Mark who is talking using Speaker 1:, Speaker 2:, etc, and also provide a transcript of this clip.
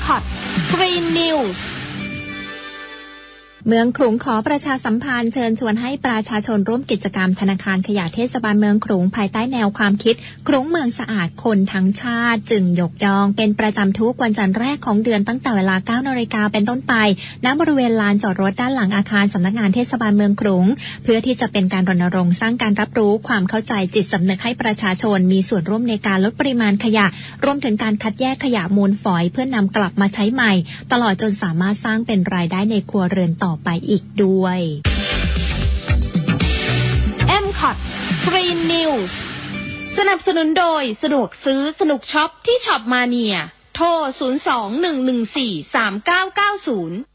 Speaker 1: Mcot Green Newsเมืองขลุงขอประชาสัมพันธ์เชิญชวนให้ประชาชนร่วมกิจกรรมธนาคารขยะเทศบาลเมืองขลุงภายใต้แนวความคิดขลุงเมืองสะอาดคนทั้งชาติจึงยกย่องเป็นประจำทุกวันจันทร์แรกของเดือนตั้งแต่เวลา 9 นาฬิกาเป็นต้นไปณบริเวณลานจอดรถด้านหลังอาคารสำนักงานเทศบาลเมืองขลุงเพื่อที่จะเป็นการรณรงค์สร้างการรับรู้ความเข้าใจจิตสำนึกให้ประชาชนมีส่วนร่วมในการลดปริมาณขยะรวมถึงการคัดแยกขยะมูลฝอยเพื่อนำกลับมาใช้ใหม่ตลอดจนสามารถสร้างเป็นรายได้ในครัวเรือนต่อไปอีกด้วยMcot Green News สนับสนุนโดยสะดวกซื้อสนุกช็อปที่ช็อปมาเนียโทร 02-114-3990